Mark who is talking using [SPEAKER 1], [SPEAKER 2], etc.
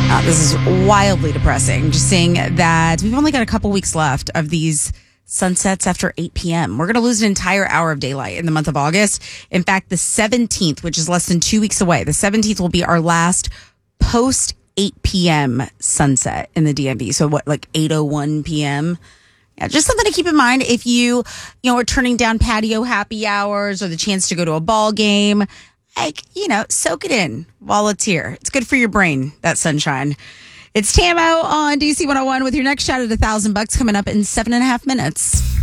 [SPEAKER 1] This is wildly depressing. Just seeing that we've only got a couple weeks left of these sunsets after 8 p.m. We're going to lose an entire hour of daylight in the month of August. In fact, the 17th, which is less than 2 weeks away, the 17th will be our last post 8 p.m. sunset in the DMV. So what, like 8:01 p.m.? Yeah, just something to keep in mind if you are turning down patio happy hours or the chance to go to a ball game. Like, soak it in while it's here. It's good for your brain, that sunshine. It's Tamo on DC 101 with your next shot at $1,000 coming up in 7.5 minutes.